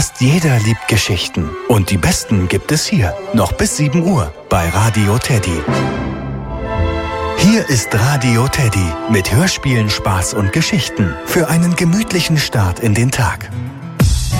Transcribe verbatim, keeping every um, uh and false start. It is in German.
Fast jeder liebt Geschichten. Und die besten gibt es hier. Noch bis sieben Uhr bei Radio Teddy. Hier ist Radio Teddy mit Hörspielen, Spaß und Geschichten für einen gemütlichen Start in den Tag.